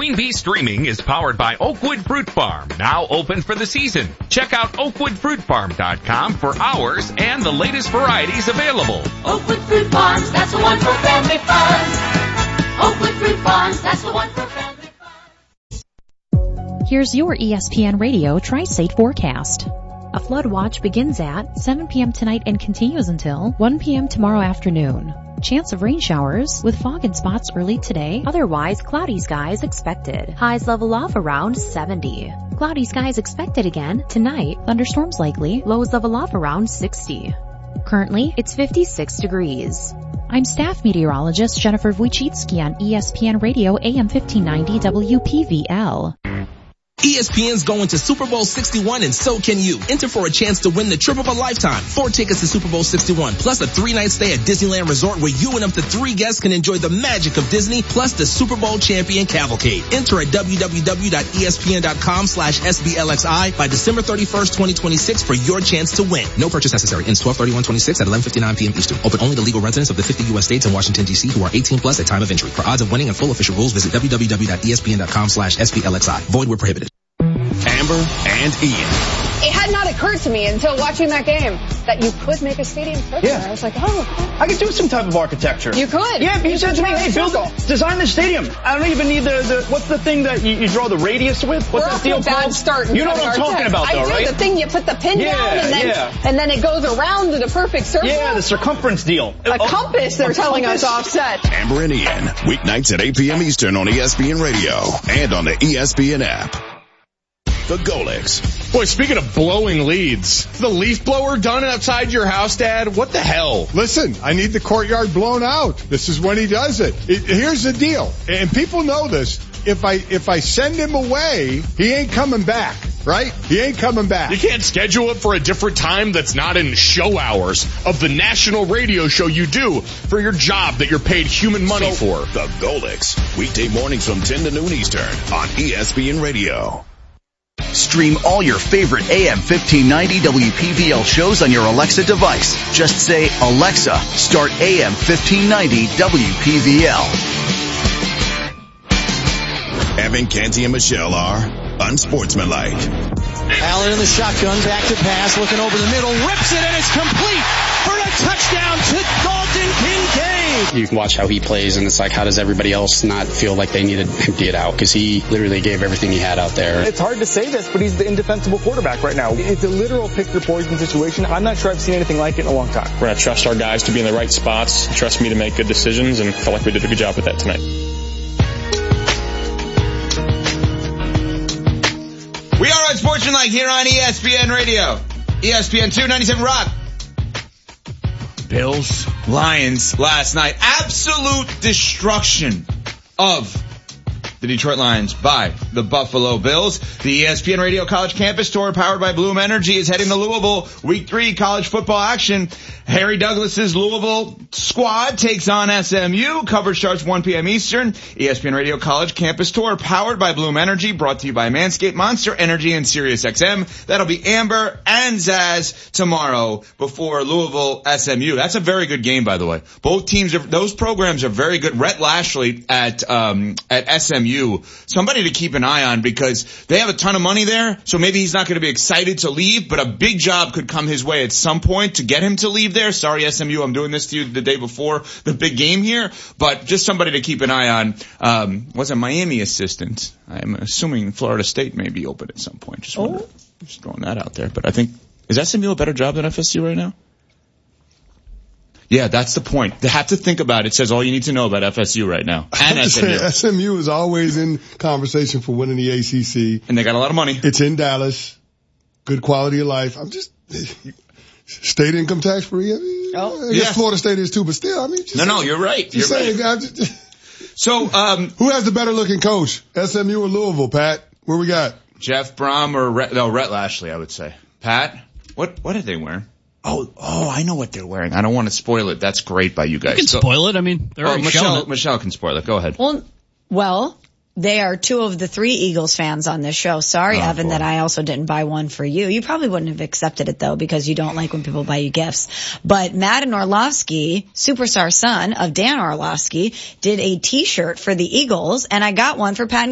Queen Bee Streaming is powered by Oakwood Fruit Farm, now open for the season. Check out oakwoodfruitfarm.com for hours and the latest varieties available. Oakwood Fruit Farms, that's the one for family fun. Oakwood Fruit Farms, that's the one for family fun. Here's your ESPN Radio Tri-State forecast. A flood watch begins at 7 p.m. tonight and continues until 1 p.m. tomorrow afternoon. Chance of rain showers with fog in spots early today. Otherwise, cloudy skies expected. Highs level off around 70. Cloudy skies expected again tonight. Thunderstorms likely. Lows level off around 60. Currently, it's 56 degrees. I'm staff meteorologist Jennifer Wojcicki on ESPN Radio AM 1590 WPVL. ESPN's going to Super Bowl 61 and so can you. Enter for a chance to win the trip of a lifetime. 4 tickets to Super Bowl 61 plus a 3-night stay at Disneyland Resort where you and up to 3 guests can enjoy the magic of Disney plus the Super Bowl champion cavalcade. Enter at www.espn.com/SBLXI by December 31st, 2026 for your chance to win. No purchase necessary. Ends 12/31/26 at 11:59 p.m. Eastern. Open only to legal residents of the 50 U.S. states and Washington, D.C. who are 18 plus at time of entry. For odds of winning and full official rules, visit www.espn.com/SBLXI. Void where prohibited. Amber and Ian. It had not occurred to me until watching that game that you could make a stadium circular. Yeah. I was like, oh. I could do some type of architecture. You could. Yeah, if you said to me, hey, design the stadium. I don't even need the what's the thing that you draw the radius with? What's that deal called? Start you know what I'm talking about, though, right? The thing you put the pin down and then it goes around to the perfect circle. Yeah, the circumference deal. A compass, they're telling us offset. Amber and Ian, weeknights at 8 p.m. Eastern on ESPN Radio and on the ESPN app. The Golics. Boy, speaking of blowing leads, the leaf blower done outside your house, Dad? What the hell? Listen, I need the courtyard blown out. This is when he does it. Here's the deal, and people know this. If I send him away, he ain't coming back, right? He ain't coming back. You can't schedule it for a different time that's not in show hours of the national radio show you do for your job that you're paid human money for. The Golics, weekday mornings from 10 to noon Eastern on ESPN Radio. Stream all your favorite AM 1590 WPVL shows on your Alexa device. Just say, Alexa, start AM 1590 WPVL. Evan, Canty, and Michelle are unsportsmanlike. Allen in the shotgun, back to pass, looking over the middle, rips it, and it's complete for a touchdown to Dalton Kincaid. You can watch how he plays, and it's like, how does everybody else not feel like they need to empty it out? Because he literally gave everything he had out there. It's hard to say this, but he's the indefensible quarterback right now. It's a literal pick-your-poison situation. I'm not sure I've seen anything like it in a long time. We're going to trust our guys to be in the right spots, trust me to make good decisions, and I felt like we did a good job with that tonight. We are unsportsmanlike here on ESPN Radio. ESPN 297 Rock. Bills, Lions last night. Absolute destruction of the Detroit Lions by the Buffalo Bills. The ESPN Radio College Campus Tour powered by Bloom Energy is heading to Louisville. Week 3 college football action. Harry Douglas's Louisville squad takes on SMU. Coverage starts 1 p.m. Eastern. ESPN Radio College Campus Tour powered by Bloom Energy, brought to you by Manscaped, Monster Energy, and SiriusXM. That'll be Amber and Zaz tomorrow before Louisville SMU. That's a very good game, by the way. Both teams, those programs are very good. Rhett Lashley at SMU, somebody to keep an eye on because they have a ton of money there. So maybe he's not going to be excited to leave, but a big job could come his way at some point to get him to leave there. Sorry, SMU, I'm doing this to you the day before the big game here, but just somebody to keep an eye on. Was a Miami assistant. I'm assuming Florida State may be open at some point. Just throwing that out there. But I think, is SMU a better job than FSU right now? Yeah, that's the point. They have to think about it. It says all you need to know about FSU right now. And SMU. SMU is always in conversation for winning the ACC. And they got a lot of money. It's in Dallas. Good quality of life. State income tax free. I mean, I guess Florida State is too, but still, I mean. No, you're right. You're right. So, who has the better looking coach? SMU or Louisville, Pat? Where we got? Jeff Brom or Rhett Lashley, I would say. Pat? What are they wearing? Oh, I know what they're wearing. I don't want to spoil it. That's great by you guys. You can spoil it. I mean, they're already showing it. Michelle can spoil it. Go ahead. Well, they are 2 of the 3 Eagles fans on this show. Sorry, Evan, that I also didn't buy one for you. You probably wouldn't have accepted it, though, because you don't like when people buy you gifts. But Madden Orlovsky, superstar son of Dan Orlovsky, did a T-shirt for the Eagles, and I got one for Pat